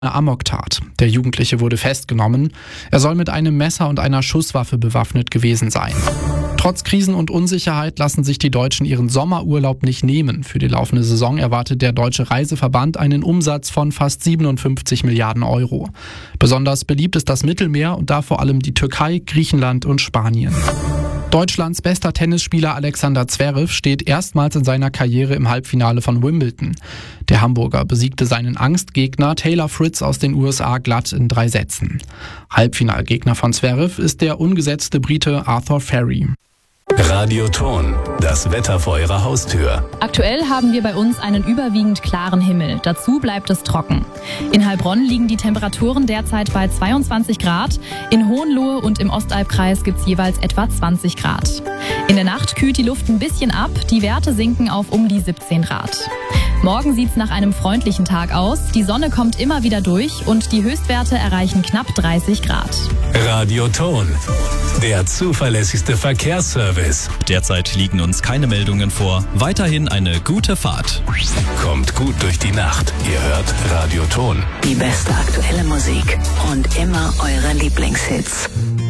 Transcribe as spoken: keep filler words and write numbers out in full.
eine Amoktat. Der Jugendliche wurde festgenommen. Er soll mit einem Messer und einer Schusswaffe bewaffnet gewesen sein. Trotz Krisen und Unsicherheit lassen sich die Deutschen ihren Sommerurlaub nicht nehmen. Für die laufende Saison erwartet der Deutsche Reiseverband einen Umsatz von fast siebenundfünfzig Milliarden Euro. Besonders beliebt ist das Mittelmeer und da vor allem die Türkei, Griechenland und Spanien. Deutschlands bester Tennisspieler Alexander Zverev steht erstmals in seiner Karriere im Halbfinale von Wimbledon. Der Hamburger besiegte seinen Angstgegner Taylor Fritz aus den U S A glatt in drei Sätzen. Halbfinalgegner von Zverev ist der ungesetzte Brite Arthur Ferry. Radioton, das Wetter vor Ihrer Haustür. Aktuell haben wir bei uns einen überwiegend klaren Himmel. Dazu bleibt es trocken. In Heilbronn liegen die Temperaturen derzeit bei zweiundzwanzig Grad. In Hohenlohe und im Ostalbkreis gibt's jeweils etwa zwanzig Grad. In der Nacht kühlt die Luft ein bisschen ab. Die Werte sinken auf um die siebzehn Grad. Morgen sieht's nach einem freundlichen Tag aus. Die Sonne kommt immer wieder durch und die Höchstwerte erreichen knapp dreißig Grad. Radioton, der zuverlässigste Verkehrsservice. Derzeit liegen uns keine Meldungen vor. Weiterhin eine gute Fahrt. Kommt gut durch die Nacht. Ihr hört Radioton. Die beste aktuelle Musik und immer eure Lieblingshits.